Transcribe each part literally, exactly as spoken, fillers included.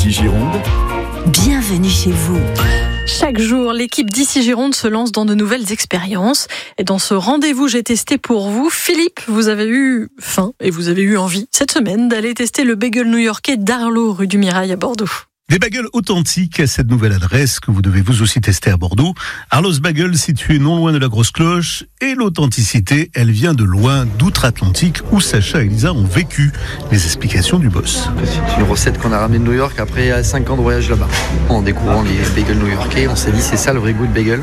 d'ici Gironde. Bienvenue chez vous. Chaque jour, l'équipe d'ici Gironde se lance dans de nouvelles expériences. Et dans ce rendez-vous J'ai testé pour vous, Philippe, vous avez eu faim et vous avez eu envie cette semaine d'aller tester le bagel new-yorkais d'Arlot, rue du Mirail à Bordeaux. Des bagels authentiques à cette nouvelle adresse que vous devez vous aussi tester à Bordeaux. Arlot's Bagel, situé non loin de la Grosse Cloche. Et l'authenticité, elle vient de loin, d'outre-Atlantique, où Sacha et Lisa ont vécu. Les explications du boss. C'est une recette qu'on a ramenée de New York après cinq ans de voyage là-bas. En découvrant les bagels new-yorkais, on s'est dit c'est ça le vrai goût de bagel.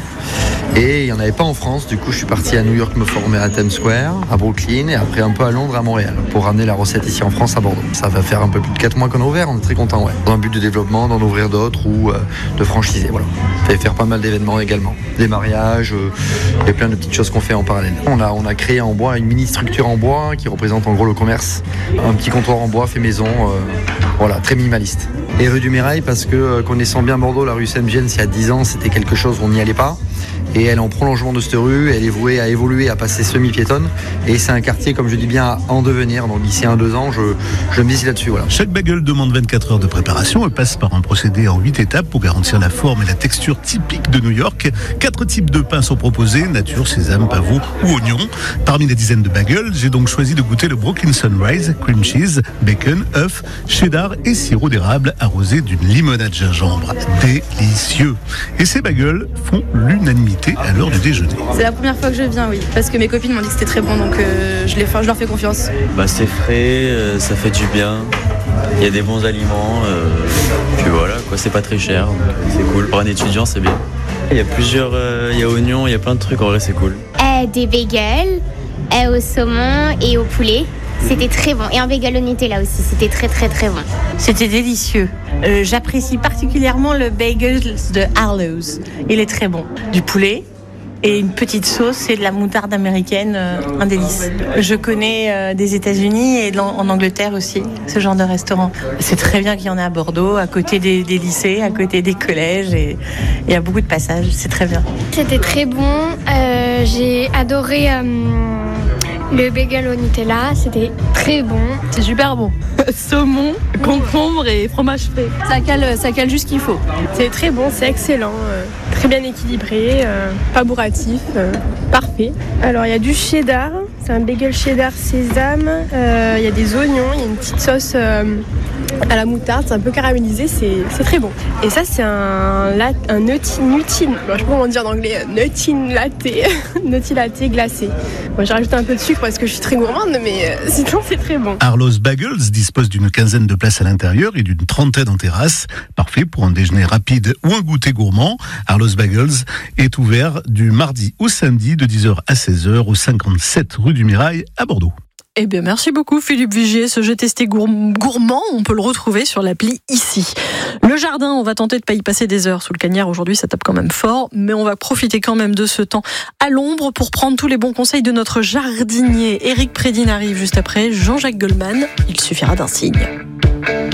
Et il n'y en avait pas en France, du coup je suis parti à New York me former à Times Square, à Brooklyn et après un peu à Londres, à Montréal, pour ramener la recette ici en France à Bordeaux. Ça va faire un peu plus de quatre mois qu'on a ouvert, on est très contents, ouais. Dans un but de développement, d'en ouvrir d'autres ou euh, de franchiser, voilà. Et faire pas mal d'événements également, des mariages euh, et plein de petites choses qu'on fait en parallèle. On a, on a créé en bois une mini structure en bois qui représente en gros le commerce, un petit comptoir en bois fait maison, euh, voilà, très minimaliste. Et rue du Mirail parce que euh, connaissant bien Bordeaux, la rue Sainte-Vienne, il y a dix ans, c'était quelque chose où on n'y allait pas. Et elle est en prolongement de cette rue, elle est vouée à évoluer, à passer semi-piétonne. Et c'est un quartier, comme je dis bien, à en devenir. Donc d'ici un, deux ans, je, je me dis là-dessus. Voilà. Chaque bagel demande vingt-quatre heures de préparation et passe par un procédé en huit étapes pour garantir la forme et la texture typique de New York. Quatre types de pains sont proposés, nature, sésame, pavot ou oignon. Parmi la dizaine de bagels, j'ai donc choisi de goûter le Brooklyn Sunrise, cream cheese, bacon, œuf, cheddar et sirop d'érable arrosé d'une limonade gingembre. Délicieux. Et ces bagels font l'unanimité à l'heure du déjeuner. C'est la première fois que je viens, oui, parce que mes copines m'ont dit que c'était très bon, donc euh, je, les, je leur fais confiance. Bah, c'est frais, euh, ça fait du bien, il y a des bons aliments, euh, puis voilà, quoi, c'est pas très cher, donc c'est cool. Pour un étudiant, c'est bien. Il y a plusieurs, euh, il y a oignons, il y a plein de trucs, en vrai, c'est cool. Euh, des bagels euh, au saumon et au poulet. C'était très bon. Et un bagel au Nutella aussi, c'était très très très bon. C'était délicieux. Euh, j'apprécie particulièrement le bagel de Arlot's. Il est très bon. Du poulet et une petite sauce et de la moutarde américaine, euh, un délice. Je connais euh, des États-Unis et en Angleterre aussi, ce genre de restaurant. C'est très bien qu'il y en ait à Bordeaux, à côté des, des lycées, à côté des collèges. Et il y a beaucoup de passages, c'est très bien. C'était très bon. Euh, j'ai adoré... Euh... Le bagel au Nutella, c'était très bon. C'est super bon. Saumon, concombre et fromage frais. Ça cale, ça cale juste ce qu'il faut. C'est très bon, c'est excellent. Euh, très bien équilibré, euh, pas bourratif, euh, parfait. Alors il y a du cheddar, c'est un bagel cheddar sésame. Euh, il y a des oignons, il y a une petite sauce euh, à la moutarde, c'est un peu caramélisé, c'est, c'est très bon. Et ça c'est un, lat, un nutty, nutty, bon, je sais pas comment dire en anglais, nutty latte, nutty latte glacé. Bon, j'ai rajouté un peu de sucre parce que je suis très gourmande, mais euh, sinon c'est très bon. Arlot's Bagels dispose d'une quinzaine de places à l'intérieur et d'une trentaine en terrasse. Parfait pour un déjeuner rapide ou un goûter gourmand. Arlot's Bagels est ouvert du mardi au samedi de dix heures à seize heures au cinquante-sept rue du Mirail à Bordeaux. Eh bien, merci beaucoup Philippe Vigier. Ce J'ai testé gourmand, on peut le retrouver sur l'appli ici. Le jardin, on va tenter de pas y passer des heures sous le cagnard. Aujourd'hui, ça tape quand même fort, mais on va profiter quand même de ce temps à l'ombre pour prendre tous les bons conseils de notre jardinier. Éric Prédine arrive juste après Jean-Jacques Goldman. Il suffira d'un signe.